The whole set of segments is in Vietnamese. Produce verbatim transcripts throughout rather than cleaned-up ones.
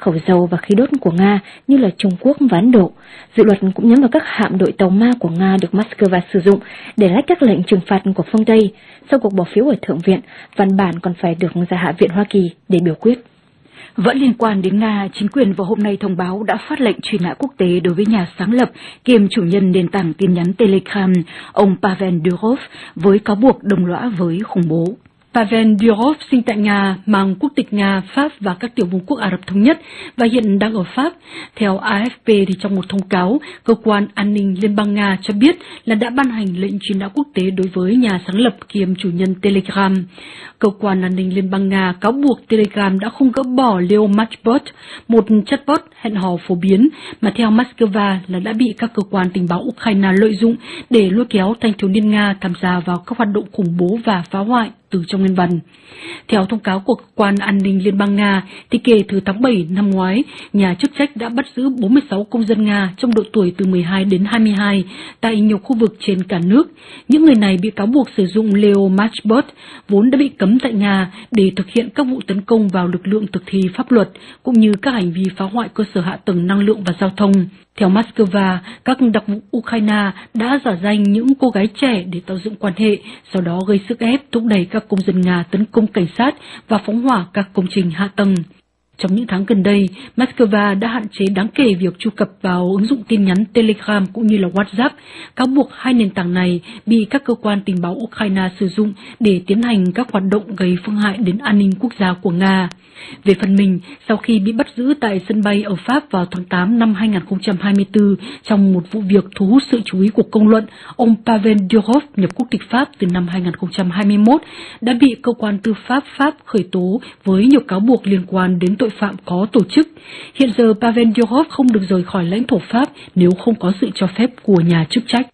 khẩu dầu và khí đốt của Nga như là Trung Quốc và Ấn Độ. Dự luật cũng nhắm vào các hạm đội tàu ma của Nga được Moscow sử dụng để lách các lệnh trừng phạt của phương Tây. Sau cuộc bỏ phiếu ở Thượng viện, văn bản còn phải được ra Hạ viện Hoa Kỳ để biểu quyết. Vẫn liên quan đến Nga, chính quyền vào hôm nay thông báo đã phát lệnh truy nã quốc tế đối với nhà sáng lập kiêm chủ nhân nền tảng tin nhắn Telegram, ông Pavel Durov, với cáo buộc đồng lõa với khủng bố. Pavel Durov sinh tại Nga, mang quốc tịch Nga, Pháp và các tiểu vương quốc Ả Rập Thống Nhất và hiện đang ở Pháp. Theo A F P thì trong một thông cáo, cơ quan an ninh Liên bang Nga cho biết là đã ban hành lệnh truy nã quốc tế đối với nhà sáng lập kiêm chủ nhân Telegram. Cơ quan an ninh Liên bang Nga cáo buộc Telegram đã không gỡ bỏ Leo Matchbot, một chatbot hẹn hò phổ biến mà theo Moscow là đã bị các cơ quan tình báo Ukraine lợi dụng để lôi kéo thanh thiếu niên Nga tham gia vào các hoạt động khủng bố và phá hoại từ trong nguyên văn. Theo thông cáo của cơ quan an ninh Liên bang Nga, thì kể từ tháng bảy năm ngoái, nhà chức trách đã bắt giữ bốn mươi sáu công dân Nga trong độ tuổi từ mười hai đến hai mươi hai tại nhiều khu vực trên cả nước. Những người này bị cáo buộc sử dụng Leo Matchbot, vốn đã bị cấm tại Nga, để thực hiện các vụ tấn công vào lực lượng thực thi pháp luật, cũng như các hành vi phá hoại cơ sở hạ tầng năng lượng và giao thông. Theo Moscow, các đặc vụ Ukraine đã giả danh những cô gái trẻ để tạo dựng quan hệ, sau đó gây sức ép thúc đẩy các công dân Nga tấn công cảnh sát và phóng hỏa các công trình hạ tầng. Trong những tháng gần đây, Moscow đã hạn chế đáng kể việc truy cập vào ứng dụng tin nhắn Telegram cũng như là WhatsApp, cáo buộc hai nền tảng này bị các cơ quan tình báo Ukraine sử dụng để tiến hành các hoạt động gây phương hại đến an ninh quốc gia của Nga. Về phần mình, sau khi bị bắt giữ tại sân bay ở Pháp vào tháng tám năm hai nghìn không trăm hai mươi tư trong một vụ việc thu hút sự chú ý của công luận, ông Pavel Durov nhập quốc tịch Pháp từ năm hai nghìn không trăm hai mươi mốt đã bị cơ quan tư pháp Pháp khởi tố với nhiều cáo buộc liên quan đến tội phạm có tổ chức. Hiện giờ Pavel Durov không được rời khỏi lãnh thổ Pháp nếu không có sự cho phép của nhà chức trách.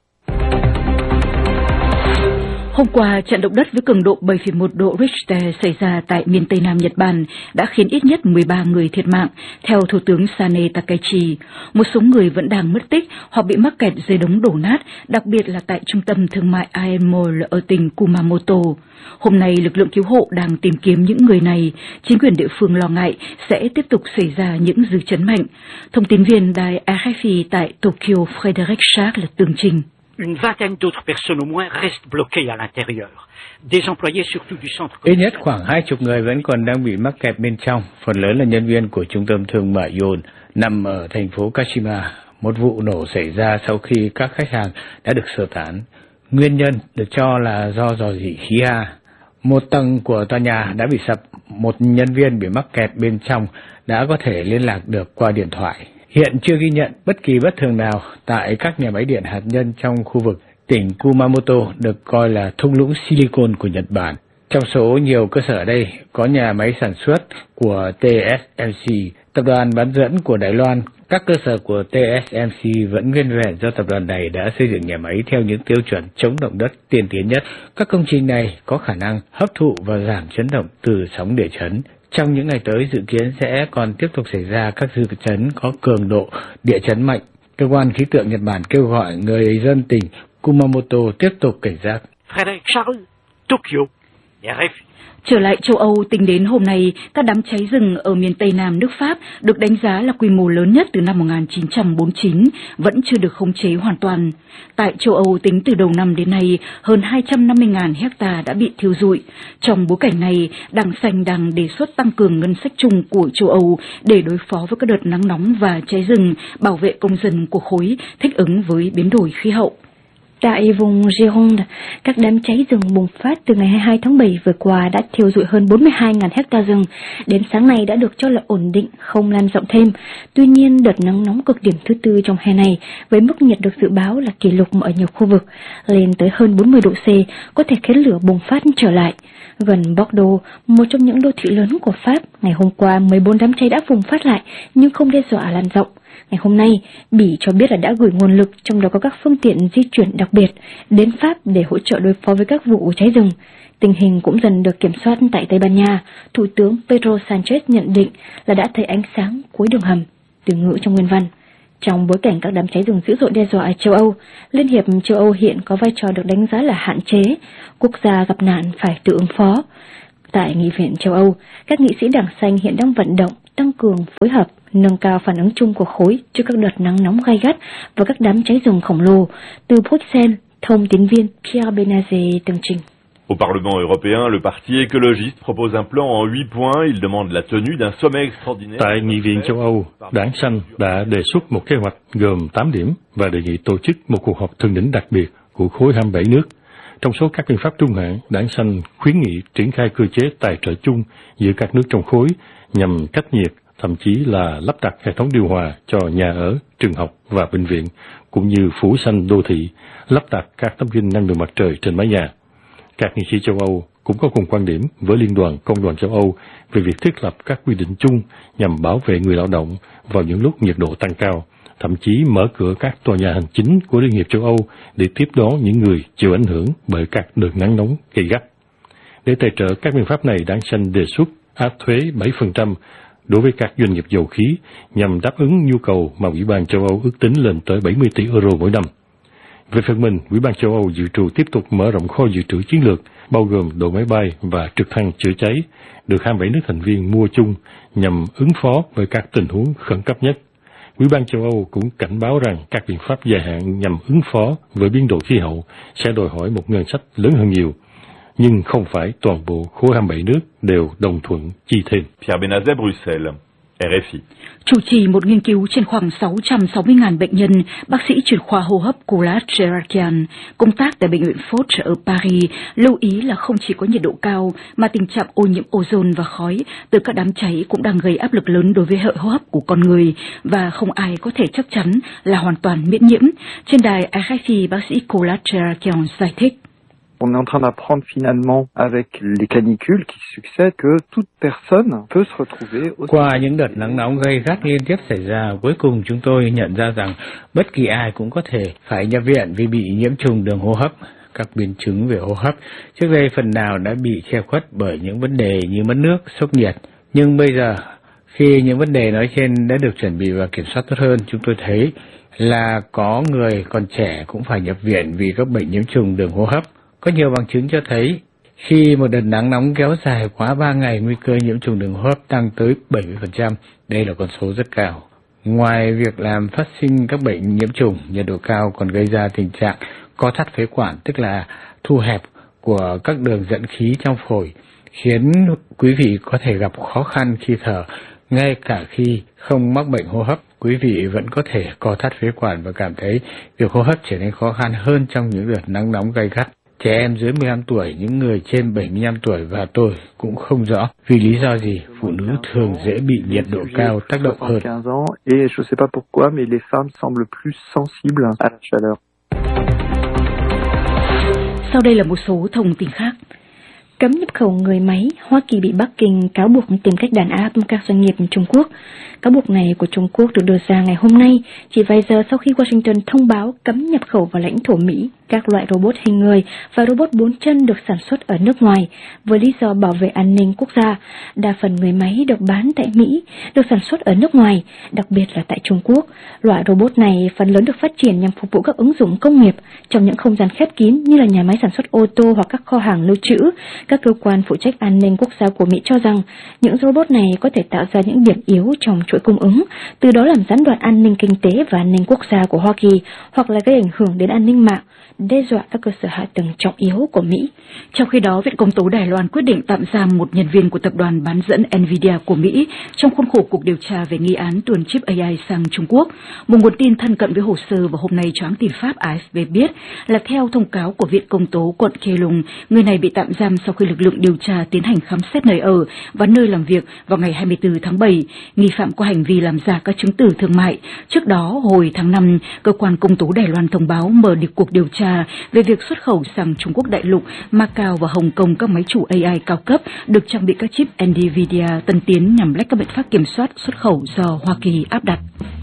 Hôm qua, trận động đất với cường độ bảy phẩy một độ Richter xảy ra tại miền Tây Nam Nhật Bản đã khiến ít nhất mười ba người thiệt mạng, theo Thủ tướng Sane Takaichi. Một số người vẫn đang mất tích hoặc bị mắc kẹt dưới đống đổ nát, đặc biệt là tại trung tâm thương mại I M Mall ở tỉnh Kumamoto. Hôm nay, lực lượng cứu hộ đang tìm kiếm những người này. Chính quyền địa phương lo ngại sẽ tiếp tục xảy ra những dư chấn mạnh. Thông tin viên đài A F P tại Tokyo Frédéric Charles tường trình. Une vingtaine d'autres personnes au moins restent bloquées à l'intérieur. Des employés surtout du centre. Ít nhất khoảng hai chục người vẫn còn đang bị mắc kẹt bên trong, phần lớn là nhân viên của trung tâm thương mại Yon nằm ở thành phố Kashima. Một vụ nổ xảy ra sau khi các khách hàng đã được sơ tán. Nguyên nhân được cho là do rò rỉ khí ga. Một tầng của tòa nhà đã bị sập, một nhân viên bị mắc kẹt bên trong đã có thể liên lạc được qua điện thoại. Hiện chưa ghi nhận bất kỳ bất thường nào tại các nhà máy điện hạt nhân trong khu vực. Tỉnh Kumamoto được coi là thung lũng silicon của Nhật Bản. Trong số nhiều cơ sở ở đây có nhà máy sản xuất của T S M C, tập đoàn bán dẫn của Đài Loan. Các cơ sở của T S M C vẫn nguyên vẹn do tập đoàn này đã xây dựng nhà máy theo những tiêu chuẩn chống động đất tiên tiến nhất. Các công trình này có khả năng hấp thụ và giảm chấn động từ sóng địa chấn. Trong những ngày tới dự kiến sẽ còn tiếp tục xảy ra các dư chấn có cường độ địa chấn mạnh. Cơ quan khí tượng Nhật Bản kêu gọi người dân tỉnh Kumamoto tiếp tục cảnh giác. Frédéric Charles, Tokyo, R F I. Trở lại châu Âu, tính đến hôm nay, các đám cháy rừng ở miền Tây Nam nước Pháp được đánh giá là quy mô lớn nhất từ năm một nghìn chín trăm bốn mươi chín, vẫn chưa được khống chế hoàn toàn. Tại châu Âu, tính từ đầu năm đến nay, hơn hai trăm năm mươi nghìn hecta đã bị thiêu rụi. Trong bối cảnh này, Đảng Xanh đang đề xuất tăng cường ngân sách chung của châu Âu để đối phó với các đợt nắng nóng và cháy rừng, bảo vệ công dân của khối, thích ứng với biến đổi khí hậu. Tại vùng Gironde, các đám cháy rừng bùng phát từ ngày hai mươi hai tháng bảy vừa qua đã thiêu rụi hơn bốn mươi hai nghìn hecta rừng. Đến sáng nay đã được cho là ổn định, không lan rộng thêm. Tuy nhiên, đợt nắng nóng cực điểm thứ tư trong hè này, với mức nhiệt được dự báo là kỷ lục ở nhiều khu vực, lên tới hơn bốn mươi độ C, có thể khiến lửa bùng phát trở lại. Gần Bordeaux, một trong những đô thị lớn của Pháp, ngày hôm qua mười bốn đám cháy đã bùng phát lại nhưng không đe dọa lan rộng. Ngày hôm nay, Bỉ cho biết là đã gửi nguồn lực, trong đó có các phương tiện di chuyển đặc biệt, đến Pháp để hỗ trợ đối phó với các vụ cháy rừng. Tình hình cũng dần được kiểm soát tại Tây Ban Nha. Thủ tướng Pedro Sánchez nhận định là đã thấy ánh sáng cuối đường hầm, từ ngữ trong nguyên văn. Trong bối cảnh các đám cháy rừng dữ dội đe dọa ở châu Âu, Liên hiệp châu Âu hiện có vai trò được đánh giá là hạn chế, quốc gia gặp nạn phải tự ứng phó. Tại Nghị viện châu Âu, các nghị sĩ Đảng Xanh hiện đang vận động tăng cường phối hợp nâng cao phản ứng chung của khối trước các đợt nắng nóng gay gắt và các đám cháy rừng khổng lồ. Từ Bruxelles, thông tín viên Pierre Benazet tường trình. Au Parlement européen, le parti écologiste propose un plan en huit points. Il demande la tenue d'un sommet extraordinaire. Tại Nghị viện châu Âu, Đảng Xanh đã đề xuất một kế hoạch gồm tám điểm và đề nghị tổ chức một cuộc họp thượng đỉnh đặc biệt của khối hai mươi bảy nước. Trong số các biện pháp trung hạn, Đảng Xanh khuyến nghị triển khai cơ chế tài trợ chung giữa các nước trong khối nhằm cách nhiệt, thậm chí là lắp đặt hệ thống điều hòa cho nhà ở, trường học và bệnh viện, cũng như phủ xanh đô thị, lắp đặt các tấm pin năng lượng mặt trời trên mái nhà. Các nghị sĩ châu Âu cũng có cùng quan điểm với Liên đoàn Công đoàn châu Âu về việc thiết lập các quy định chung nhằm bảo vệ người lao động vào những lúc nhiệt độ tăng cao, thậm chí mở cửa các tòa nhà hành chính của Liên hiệp châu Âu để tiếp đón những người chịu ảnh hưởng bởi các đợt nắng nóng gay gắt. Để tài trợ các biện pháp này, Đảng Xanh đề xuất áp thuế bảy phần trăm đối với các doanh nghiệp dầu khí nhằm đáp ứng nhu cầu mà Ủy ban châu Âu ước tính lên tới bảy mươi tỷ euro mỗi năm. Về phần mình, Ủy ban châu Âu dự trù tiếp tục mở rộng kho dự trữ chiến lược, bao gồm đội máy bay và trực thăng chữa cháy, được hai mươi bảy nước thành viên mua chung nhằm ứng phó với các tình huống khẩn cấp nhất. Ủy ban châu Âu cũng cảnh báo rằng các biện pháp dài hạn nhằm ứng phó với biến đổi khí hậu sẽ đòi hỏi một ngân sách lớn hơn nhiều, nhưng không phải toàn bộ khối hai mươi bảy nước đều đồng thuận chi thêm. Pierre Benazet, Bruxelles, R F I. Chủ trì một nghiên cứu trên khoảng sáu trăm sáu mươi nghìn bệnh nhân, bác sĩ chuyên khoa hô hấp Koulas Cherrakian, công tác tại bệnh viện Foch ở Paris, lưu ý là không chỉ có nhiệt độ cao mà tình trạng ô nhiễm ozone và khói từ các đám cháy cũng đang gây áp lực lớn đối với hệ hô hấp của con người và không ai có thể chắc chắn là hoàn toàn miễn nhiễm. Trên đài R F I, bác sĩ Koulas Cherrakian giải thích. On est en train d'apprendre finalement avec les canicules qui succèdent que toute personne peut se retrouver au... Qua những đợt nắng nóng gay gắt liên tiếp xảy ra, cuối cùng chúng tôi nhận ra rằng bất kỳ ai cũng có thể phải nhập viện vì bị nhiễm trùng đường hô hấp. Các biến chứng về hô hấp trước đây phần nào đã bị che khuất bởi những vấn đề như mất nước, sốc nhiệt. Nhưng bây giờ, khi những vấn đề nói trên đã được chuẩn bị và kiểm soát tốt hơn, chúng tôi thấy là có người còn trẻ cũng phải nhập viện vì các bệnh nhiễm trùng đường hô hấp. Có nhiều bằng chứng cho thấy khi một đợt nắng nóng kéo dài quá ba ngày, nguy cơ nhiễm trùng đường hô hấp tăng tới bảy mươi phần trăm. Đây là con số rất cao. Ngoài việc làm phát sinh các bệnh nhiễm trùng, nhiệt độ cao còn gây ra tình trạng co thắt phế quản, tức là thu hẹp của các đường dẫn khí trong phổi, khiến quý vị có thể gặp khó khăn khi thở. Ngay cả khi không mắc bệnh hô hấp, quý vị vẫn có thể co thắt phế quản và cảm thấy việc hô hấp trở nên khó khăn hơn trong những đợt nắng nóng gay gắt. Trẻ em dưới mười lăm tuổi, những người trên bảy mươi lăm tuổi và tôi cũng không rõ vì lý do gì phụ nữ thường dễ bị nhiệt độ cao tác động hơn. Et je sais pas pourquoi, mais les femmes semblent plus sensibles à la chaleur. Sau đây là một số thông tin khác. Cấm nhập khẩu người máy, Hoa Kỳ bị Bắc Kinh cáo buộc tìm cách đàn áp các doanh nghiệp Trung Quốc. Cáo buộc này của Trung Quốc được đưa ra ngày hôm nay, chỉ vài giờ sau khi Washington thông báo cấm nhập khẩu vào lãnh thổ Mỹ các loại robot hình người và robot bốn chân được sản xuất ở nước ngoài với lý do bảo vệ an ninh quốc gia. Đa phần người máy được bán tại Mỹ được sản xuất ở nước ngoài, đặc biệt là tại Trung Quốc. Loại robot này phần lớn được phát triển nhằm phục vụ các ứng dụng công nghiệp trong những không gian khép kín như là nhà máy sản xuất ô tô hoặc các kho hàng lưu trữ. Các cơ quan phụ trách an ninh quốc gia của Mỹ cho rằng những robot này có thể tạo ra những điểm yếu trong chuỗi cung ứng, từ đó làm gián đoạn an ninh kinh tế và an ninh quốc gia của Hoa Kỳ, hoặc là gây ảnh hưởng đến an ninh mạng, đe dọa các cơ sở hạ tầng trọng yếu của Mỹ. Trong khi đó, Viện Công tố Đài Loan quyết định tạm giam một nhân viên của tập đoàn bán dẫn Nvidia của Mỹ trong khuôn khổ cuộc điều tra về nghi án tuồn chip A I sang Trung Quốc. Một nguồn tin thân cận với hồ sơ vào hôm nay cho hãng tin Pháp A F P biết là theo thông cáo của Viện Công tố quận Keelung, người này bị tạm giam sau khi lực lượng điều tra tiến hành khám xét nơi ở và nơi làm việc vào ngày hai mươi tư tháng bảy. Nghi phạm có hành vi làm giả các chứng từ thương mại. Trước đó, hồi tháng năm, cơ quan công tố Đài Loan thông báo mở được cuộc điều tra về việc xuất khẩu sang Trung Quốc đại lục, Macau và Hồng Kông các máy chủ A I cao cấp được trang bị các chip Nvidia tân tiến nhằm lách các biện pháp kiểm soát xuất khẩu do Hoa Kỳ áp đặt.